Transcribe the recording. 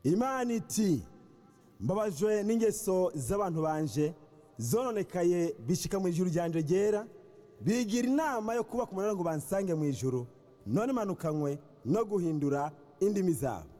Imana iti mbabajwe n'ingeso z'abantu banje zononekaye bishika mu ijuru ryanje ryera, bigira inama yo kubaka umunara ngo bansange mu ijuru, none manukanywe no guhindura indimi zabo.